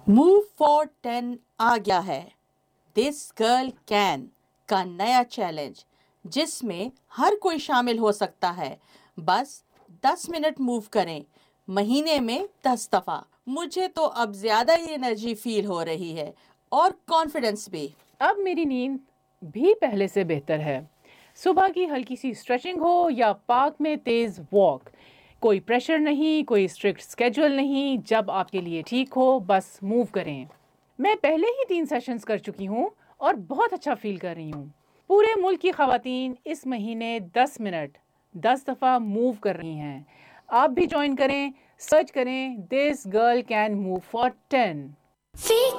Move for 10 आ गया है। This girl can का नया चैलेंज, जिसमें हर कोई शामिल हो सकता है। बस 10 मिनट मूव करें, महीने में 10 दफा। मुझे तो अब ज्यादा ही एनर्जी फील हो रही है और कॉन्फिडेंस भी। अब मेरी नींद भी पहले से बेहतर है। सुबह की हल्की सी स्ट्रेचिंग हो या पार्क में तेज वॉक, कोई प्रेशर नहीं, कोई स्ट्रिक्ट स्केड्यूल नहीं। जब आपके लिए ठीक हो, बस मूव करें। मैं पहले ही 3 सेशंस कर चुकी हूँ और बहुत अच्छा फील कर रही हूँ। पूरे मुल्क की खवातीन इस महीने 10 मिनट 10 दफ़ा मूव कर रही हैं। आप भी ज्वाइन करें, सर्च करें this girl can move for 10।